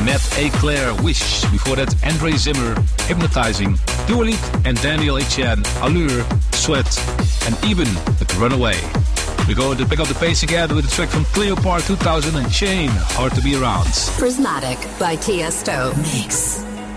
Matt A. Claire, Wish. Before that, Andre Zimmer, Hypnotizing. Dua Lipa and Daniel Etienne, Allure, Sweat. And Even with Runaway. We're going to pick up the pace again with a track from Cleopatra 2000 and Chain, Hard to Be Around. Prismatic by Tiesto. Mix.